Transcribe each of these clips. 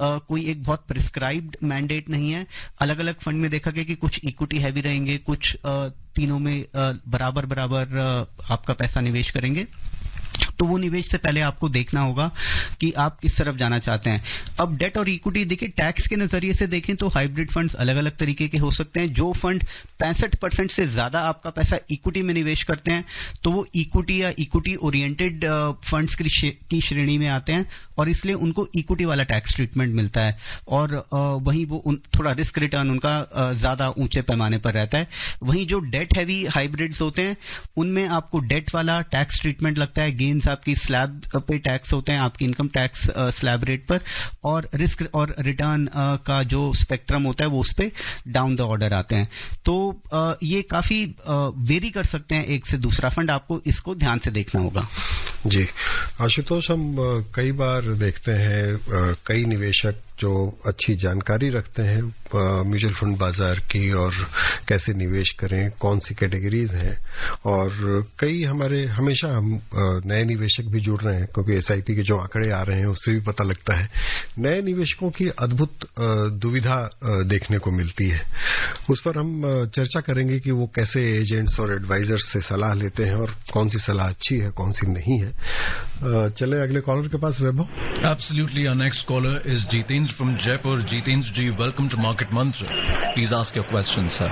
कोई एक बहुत प्रिस्क्राइब्ड मैंडेट नहीं है। अलग अलग फंड में देखा गया कि कुछ इक्विटी हैवी रहेंगे, कुछ तीनों में बराबर बराबर आपका पैसा निवेश करेंगे। तो वो निवेश से पहले आपको देखना होगा कि आप किस तरफ जाना चाहते हैं। अब डेट और इक्विटी देखिए, टैक्स के नजरिए से देखें तो हाइब्रिड फंड्स अलग अलग तरीके के हो सकते हैं। जो फंड 65% से ज्यादा आपका पैसा इक्विटी में निवेश करते हैं तो वो इक्विटी या इक्विटी ओरिएंटेड फंड्स की श्रेणी में आते हैं और इसलिए उनको इक्विटी वाला टैक्स ट्रीटमेंट मिलता है और वहीं वो थोड़ा रिस्क रिटर्न उनका ज्यादा ऊंचे पैमाने पर रहता है। वहीं जो डेट हैवी हाइब्रिड्स होते हैं उनमें आपको डेट वाला टैक्स ट्रीटमेंट लगता है, गेन्स आपकी स्लैब पे टैक्स होते हैं, आपकी इनकम टैक्स स्लैब रेट पर, और रिस्क और रिटर्न का जो स्पेक्ट्रम होता है वो उस पे डाउन द ऑर्डर आते हैं। तो ये काफी वेरी कर सकते हैं एक से दूसरा फंड, आपको इसको ध्यान से देखना होगा। जी आशुतोष, हम कई बार देखते हैं कई निवेशक जो अच्छी जानकारी रखते हैं म्यूचुअल फंड बाजार की और कैसे निवेश करें, कौन सी कैटेगरीज हैं, और कई हमारे हमेशा हम नए निवेशक भी जुड़ रहे हैं क्योंकि एसआईपी के जो आंकड़े आ रहे हैं उससे भी पता लगता है नए निवेशकों की अद्भुत दुविधा देखने को मिलती है। उस पर हम चर्चा करेंगे कि वो कैसे एजेंट्स और एडवाइजर्स से सलाह लेते हैं और कौन सी सलाह अच्छी है कौन सी नहीं है। चले अगले कॉलर के पास। वैभव। Absolutely, our next caller is Jitendra from Jaipur. Jitendra ji, welcome to Market Mantra. Please ask your question, sir.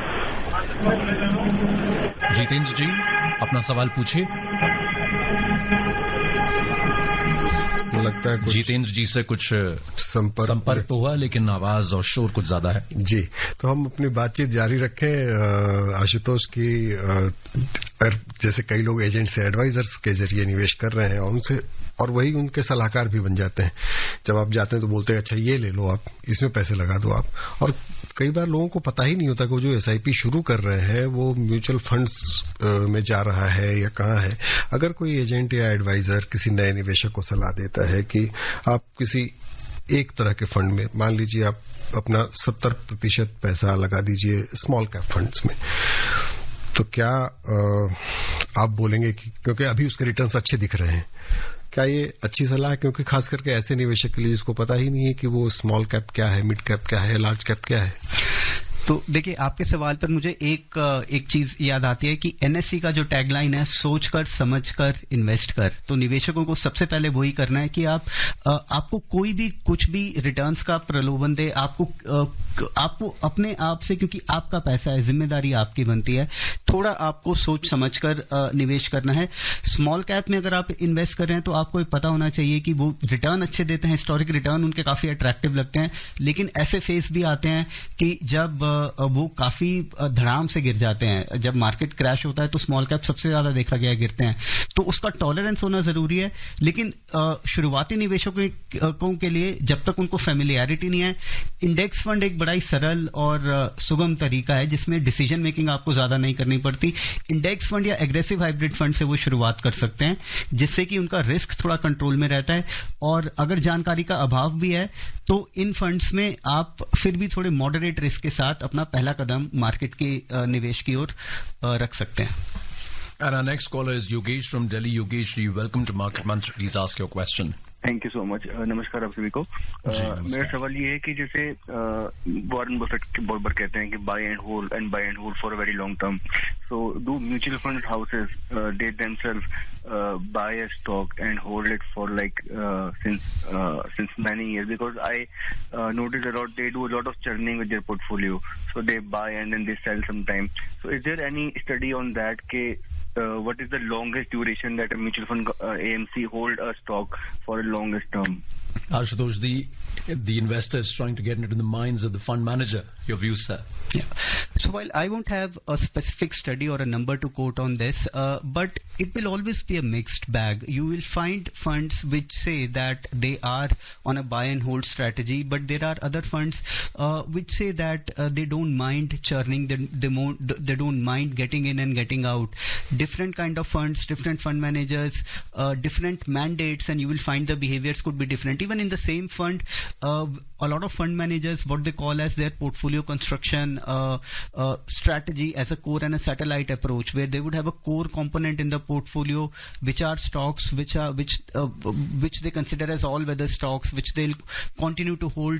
Jitendra ji, अपना सवाल पूछिए। लगता है जितेंद्र जी से कुछ संपर्क तो हुआ लेकिन आवाज और शोर कुछ ज्यादा है। जी, तो हम अपनी बातचीत जारी रखें। आशुतोष की जैसे कई लोग एजेंट से एडवाइजर्स के जरिए निवेश कर रहे हैं और उनसे और वही उनके सलाहकार भी बन जाते हैं। जब आप जाते हैं तो बोलते हैं अच्छा ये ले लो आप, इसमें पैसे लगा दो आप, और कई बार लोगों को पता ही नहीं होता कि वो जो एसआईपी शुरू कर रहे हैं वो म्यूचुअल फंड्स में जा रहा है या कहाँ है। अगर कोई एजेंट या एडवाइजर किसी नए निवेशक को सलाह देता है कि आप किसी एक तरह के फंड में, मान लीजिए आप अपना 70% पैसा लगा दीजिए स्मॉल कैप फंड्स में, तो क्या आप बोलेंगे कि क्योंकि अभी उसके रिटर्न्स अच्छे दिख रहे हैं, क्या ये अच्छी सलाह है? क्योंकि खास करके ऐसे निवेशक के लिए जिसको पता ही नहीं है कि वो स्मॉल कैप क्या है, मिड कैप क्या है, लार्ज कैप क्या है। तो देखिए, आपके सवाल पर मुझे एक चीज याद आती है कि एनएससी का जो टैगलाइन है, सोचकर समझकर इन्वेस्ट कर। तो निवेशकों को सबसे पहले वही करना है कि आपको कोई भी कुछ भी रिटर्न्स का प्रलोभन दे, आपको अपने आप से, क्योंकि आपका पैसा है, जिम्मेदारी आपकी बनती है, थोड़ा आपको सोच समझकर निवेश करना है। स्मॉल कैप में अगर आप इन्वेस्ट कर रहे हैं तो आपको पता होना चाहिए कि वो रिटर्न अच्छे देते हैं, हिस्टोरिक रिटर्न उनके काफी अट्रैक्टिव लगते हैं, लेकिन ऐसे फेस भी आते हैं कि जब वो काफी धड़ाम से गिर जाते हैं। जब मार्केट क्रैश होता है तो स्मॉल कैप सबसे ज्यादा देखा गया गिरते हैं, तो उसका टॉलरेंस होना जरूरी है। लेकिन शुरुआती निवेशकों के लिए जब तक उनको फेमिलियरिटी नहीं है, इंडेक्स फंड एक बड़ा ही सरल और सुगम तरीका है जिसमें डिसीजन मेकिंग आपको ज्यादा नहीं करनी पड़ती। इंडेक्स फंड या एग्रेसिव हाइब्रिड फंड से वो शुरुआत कर सकते हैं, जिससे कि उनका रिस्क थोड़ा कंट्रोल में रहता है, और अगर जानकारी का अभाव भी है तो इन फंड्स में आप फिर भी थोड़े मॉडरेट रिस्क के साथ अपना पहला कदम मार्केट के निवेश की ओर रख सकते हैं। And our next caller is Yogesh from Delhi. Yogesh, welcome to Market Mantra. Please ask your question. Thank you so much. नमस्कार आप सभी को। मेरा सवाल ये है कि जैसे वॉरेन बफेट बहुत बार कहते हैं कि bye and hold for a very long term. So do mutual fund houses they themselves bye a stock and hold it for like since many years? Because I notice a lot they do a lot of churning with their portfolio, so they buy and then they sell sometime. So is there any study on that? What is the longest duration that a mutual fund AMC hold a stock for a longest term? Ashutosh, the investor is trying to get into the minds of the fund manager. Your views, sir? Yeah. So while I won't have a specific study or a number to quote on this, but it will always be a mixed bag. You will find funds which say that they are on a buy and hold strategy, but there are other funds which say that they don't mind churning, they don't mind getting in and getting out. Different kind of funds, different fund managers, different mandates, and you will find the behaviors could be different. Even in the same fund, a lot of fund managers, what they call as their portfolio construction strategy as a core and a satellite approach, where they would have a core component in the portfolio which are stocks which they consider as all weather stocks, which they'll continue to hold